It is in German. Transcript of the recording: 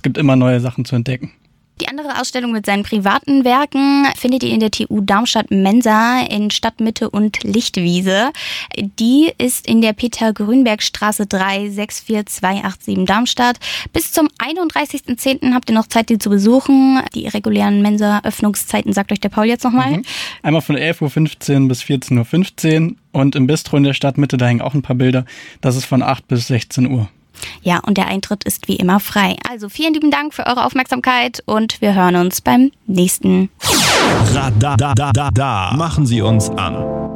gibt immer neue Sachen zu entdecken. Die andere Ausstellung mit seinen privaten Werken findet ihr in der TU Darmstadt Mensa in Stadtmitte und Lichtwiese. Die ist in der Peter-Grünberg-Straße 3, 64287 Darmstadt. Bis zum 31.10. habt ihr noch Zeit, die zu besuchen. Die irregulären Mensa-Öffnungszeiten sagt euch der Paul jetzt nochmal. Einmal von 11.15 Uhr bis 14.15 Uhr und im Bistro in der Stadtmitte, da hängen auch ein paar Bilder. Das ist von 8 bis 16 Uhr. Ja, und der Eintritt ist wie immer frei. Also vielen lieben Dank für eure Aufmerksamkeit und wir hören uns beim nächsten. Machen Sie uns an.